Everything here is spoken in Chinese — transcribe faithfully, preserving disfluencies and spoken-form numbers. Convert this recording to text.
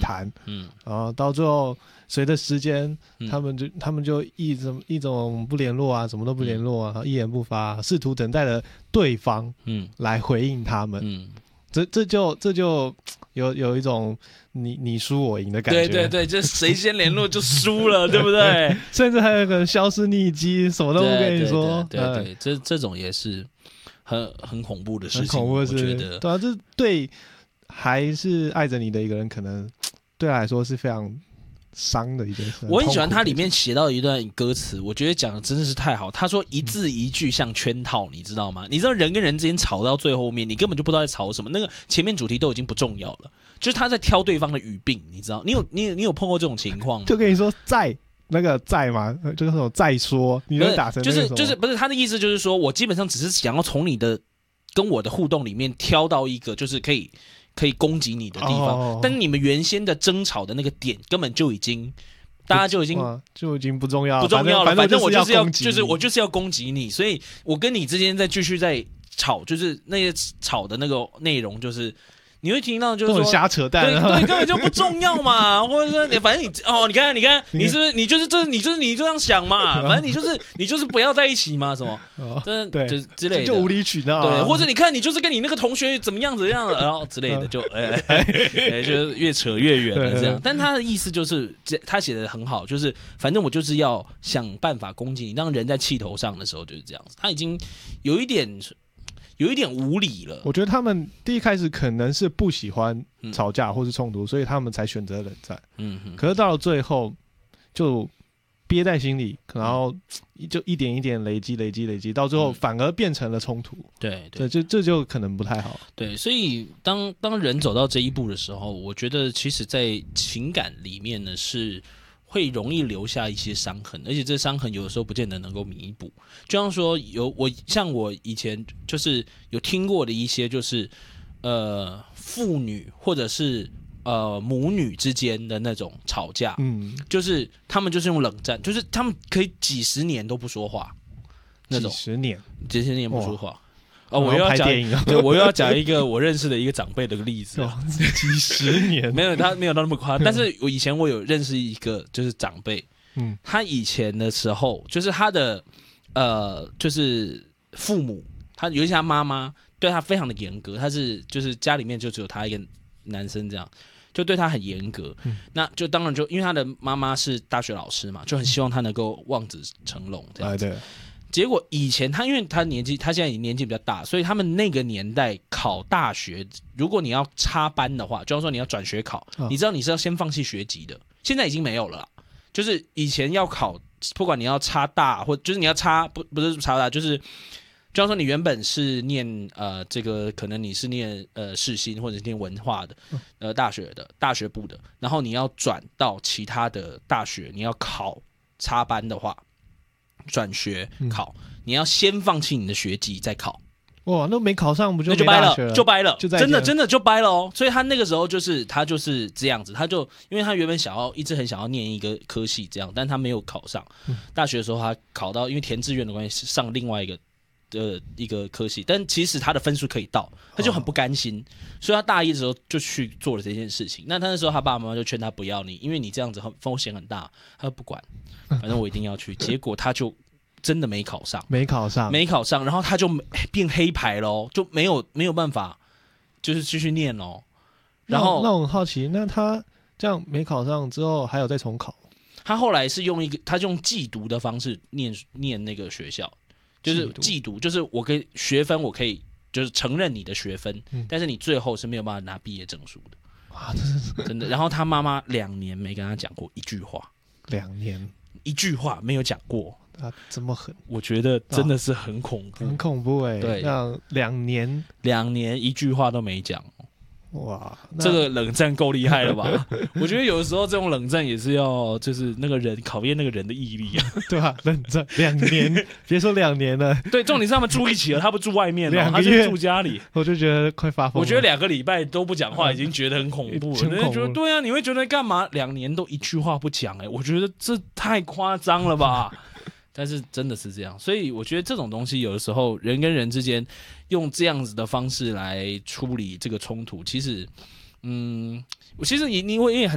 谈，嗯，然后到最后随着时间，嗯、他们就他们就一种一种不联络啊，什么都不联络啊，嗯、一言不发，试图等待着对方嗯来回应他们，嗯，这这就这就有有一种你你输我赢的感觉， 对对对，就谁先联络就输了，对不对？ 甚至还有个消失匿迹，什么都不跟你说， 对对 对, 对, 对、嗯，这这种也是很很恐怖的事情， 很恐怖的事， 我觉得， 对啊，这对还是爱着你的一个人，可能对他来说是非常伤的一件事。 我很喜欢他里面写到一段歌词，我觉得讲的真的是太好。他说一字一句像圈套，你知道吗？你知道人跟人之间吵到最后面，你根本就不知道在吵什么，那个前面主题都已经不重要了，就是他在挑对方的语病，你知道？你有你有你有碰过这种情况吗？ 就跟你说在。那个在嘛，就是那种再说，你就打成那个就是就是不是他的意思，就是说我基本上只是想要从你的跟我的互动里面挑到一个就是可以可以攻击你的地方，哦、但是你们原先的争吵的那个点根本就已经大家就已经就已经不重要了， 不重要了，反正我就是要就是我就是要攻击你，所以我跟你之间再继续在吵，就是那些吵的那个内容就是。你会听到就是说瞎扯淡， 对对，根本就不重要嘛，或者说你反正你哦，你看你看你是不是你就是这你就是你这样想嘛，反正你就是你就是不要在一起嘛，什么，真的就是之类的， 就无理取闹， 对，或者你看你就是跟你那个同学怎么样怎么样，然后之类的，就哎哎哎，就是越扯越远了这样。但他的意思就是他写的很好，就是反正我就是要想办法攻击你，当人在气头上的时候就是这样子，他已经有一点。有一点无理了。 我觉得他们第一开始可能是不喜欢吵架或是冲突，嗯、所以他们才选择冷战。嗯哼。可是到了最后，就憋在心里，然后就一点一点累积、累积、累积，到最后反而变成了冲突。嗯、 对对，这这就可能不太好。 对，所以当当人走到这一步的时候，我觉得其实，在情感里面呢是。会容易留下一些伤痕，而且这伤痕有的时候不见得能够弥补。就像说有我像我以前就是有听过的一些，就是呃父女或者是呃母女之间的那种吵架，嗯，就是他们就是用冷战，就是他们可以几十年都不说话，那种几十年几十年不说话。哦，我又要讲，对，我又要讲一个我认识的一个长辈的例子。 哦、几十年没有，他没有到那么夸张。但是我以前我有认识一个就是长辈，嗯，他以前的时候就是他的呃，就是父母，他尤其他妈妈对他非常的严格，他是就是家里面就只有他一个男生这样，就对他很严格。嗯、那就当然就因为他的妈妈是大学老师嘛，就很希望他能够望子成龙这样子。哎，对。结果以前他因为他年纪他现在年纪比较大，所以他们那个年代考大学，如果你要插班的话，就像说你要转学考，哦、你知道你是要先放弃学籍的，现在已经没有了啦。就是以前要考，不管你要插大或就是你要插不不是插大，就是就像说你原本是念呃这个可能你是念呃世新或者是念文化的呃大学的大学部的，然后你要转到其他的大学，你要考插班的话。转学考、嗯，你要先放弃你的学籍再考。 哇，那没考上不就就掰了，就掰了， 就真的真的就掰了哦。所以他那个时候就是他就是这样子，他就因为他原本想要一直很想要念一个科系这样，但他没有考上。嗯、大学的时候他考到，因为填志愿的关系上另外一个的一个科系，但其实他的分数可以到，他就很不甘心，哦、所以他大一的时候就去做了这件事情。那他那时候他爸爸妈妈就劝他不要你，因为你这样子很风险很大，他说不管。反正我一定要去，结果他就真的没考上， 没考上， 没考上，然后他就变黑牌咯，就没有没有办法，就是继续念咯。然后那我很好奇，那他这样没考上之后，还有再重考？ 他后来是用一个，他用寄读的方式念念那个学校，就是寄读，就是我可以学分，我可以就是承认你的学分，嗯、但是你最后是没有办法拿毕业证书的。 哇，真是真的。然后他妈妈两年没跟他讲过一句话， 两年。 一句话没有讲过啊，这么狠， 我觉得真的是很恐怖， 很恐怖哎、欸。 对， 那两年， 两年一句话都没讲， 哇， 这个冷战够厉害了吧？我觉得有的时候这种冷战也是要，就是那个人考验那个人的毅力啊， 对吧、啊？冷战两年，别说两年了， 对，重点是他们住一起了，他不住外面了，他是住家里， 我就觉得快发疯了。 我觉得两个礼拜都不讲话，已经觉得很恐怖了。人家觉得对啊，你会觉得干嘛？两年都一句话不讲、欸，哎，我觉得这太夸张了吧？但是真的是这样，所以我觉得这种东西有的时候人跟人之间用这样子的方式来处理这个冲突，其实，嗯，我其实你你会也很。